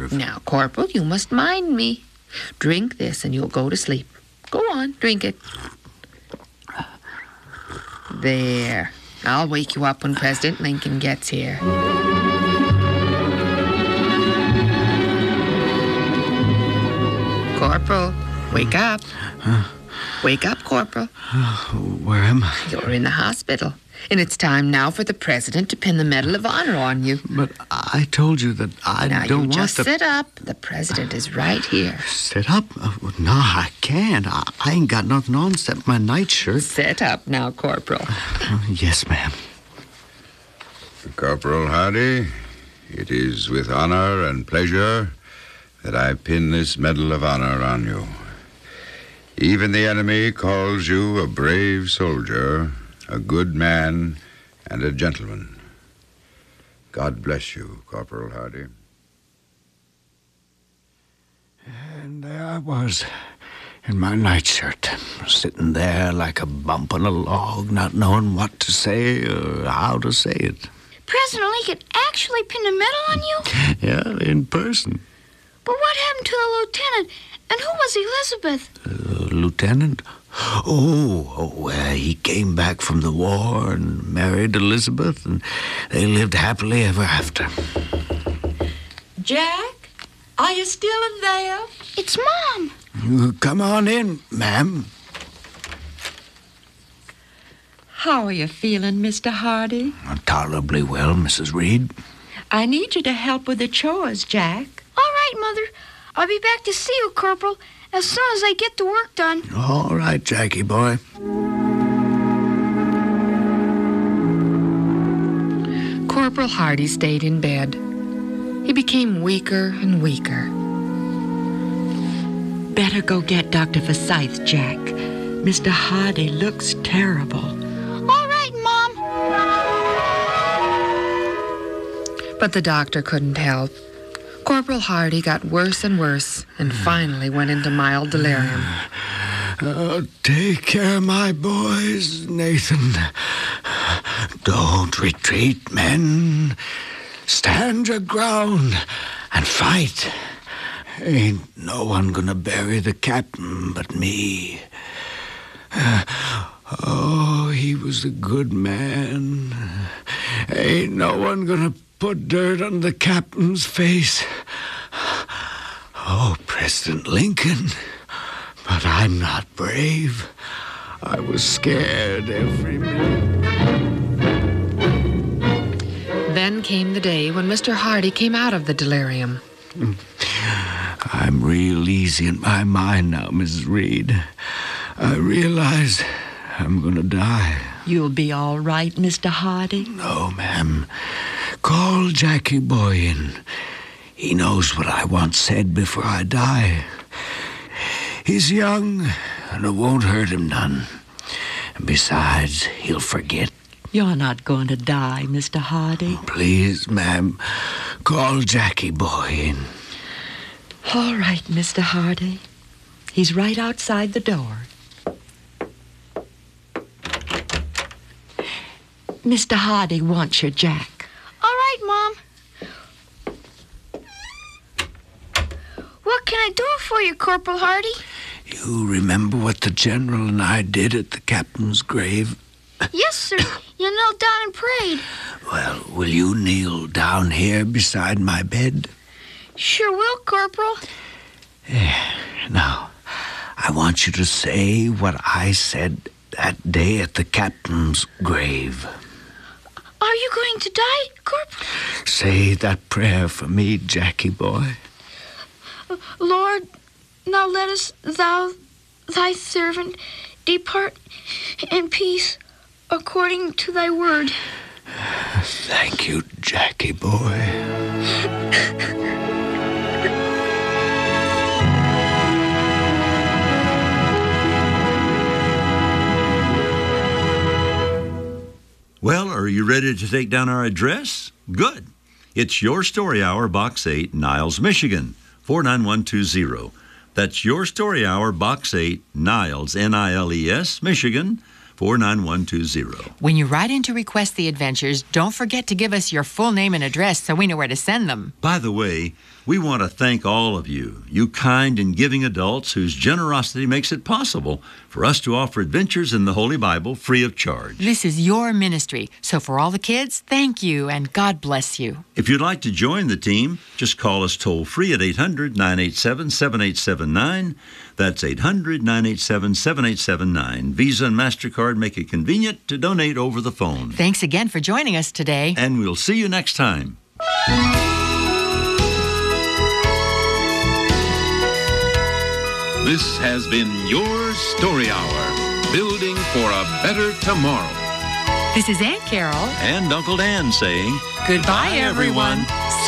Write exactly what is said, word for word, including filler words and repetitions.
serve. Now, Corporal, you must mind me. Drink this and you'll go to sleep. Go on, drink it. There. I'll wake you up when President Lincoln gets here. Corporal, wake up. Huh? Wake up, Corporal. Uh, where am I? You're in the hospital. And it's time now for the President to pin the Medal of Honor on you. But I told you that I now don't you want just to... sit up. The President is right here. Sit up? Uh, no, I can't. I, I ain't got nothing on except my nightshirt. Sit up now, Corporal. Uh, yes, ma'am. Corporal Hardy, it is with honor and pleasure that I pin this Medal of Honor on you. Even the enemy calls you a brave soldier, a good man, and a gentleman. God bless you, Corporal Hardy. And there I was, in my nightshirt, sitting there like a bump on a log, not knowing what to say or how to say it. President Lincoln actually pinned a medal on you? Yeah, in person. But what happened to the lieutenant? And who was Elizabeth? Uh, lieutenant? Oh, oh uh, he came back from the war and married Elizabeth, and they lived happily ever after. Jack, are you still in there? It's Mom. Uh, come on in, ma'am. How are you feeling, Mister Hardy? Tolerably well, Missus Reed. I need you to help with the chores, Jack. All right, Mother. I'll be back to see you, Corporal, as soon as I get the work done. All right, Jackie boy. Corporal Hardy stayed in bed. He became weaker and weaker. Better go get Doctor Forsyth, Jack. Mister Hardy looks terrible. All right, Mom. But the doctor couldn't help. Corporal Hardy got worse and worse and finally went into mild delirium. Uh, take care, my boys, Nathan. Don't retreat, men. Stand your ground and fight. Ain't no one gonna bury the captain but me. Uh, oh, he was a good man. Ain't no one gonna put dirt on the captain's face. Oh, President Lincoln. But I'm not brave. I was scared every minute. Then came the day when Mister Hardy came out of the delirium. I'm real easy in my mind now, Missus Reed. I realize I'm gonna die. You'll be all right, Mister Hardy? No, ma'am. Call Jackie boy in. He knows what I want said before I die. He's young, and it won't hurt him none. And besides, he'll forget. You're not going to die, Mister Hardy. Please, ma'am, call Jackie boy in. All right, Mister Hardy. He's right outside the door. Mister Hardy wants your Jack. All right, Mom. What can I do for you, Corporal Hardy? You remember what the general and I did at the captain's grave? Yes, sir. You knelt down and prayed. Well, will you kneel down here beside my bed? Sure will, Corporal. Yeah. Now, I want you to say what I said that day at the captain's grave. Are you going to die, Corporal? Say that prayer for me, Jackie boy. Lord, now let us, thou, thy servant, depart in peace according to thy word. Thank you, Jackie boy. Well, are you ready to take down our address? Good. It's Your Story Hour, Box eight, Niles, Michigan, four nine one two zero. That's Your Story Hour, Box eight, Niles, N I L E S, Michigan, four nine one two zero. When you write in to request the adventures, don't forget to give us your full name and address so we know where to send them. By the way, We want to thank all of you, you kind and giving adults whose generosity makes it possible for us to offer adventures in the Holy Bible free of charge. This is your ministry, so for all the kids, thank you and God bless you. If you'd like to join the team, just call us toll-free at eight hundred, nine eight seven, seven eight seven nine. That's eight hundred, nine eight seven, seven eight seven nine. Visa and MasterCard make it convenient to donate over the phone. Thanks again for joining us today. And we'll see you next time. This has been your Story Hour, building for a better tomorrow. This is Aunt Carol. And Uncle Dan saying, Goodbye, everyone.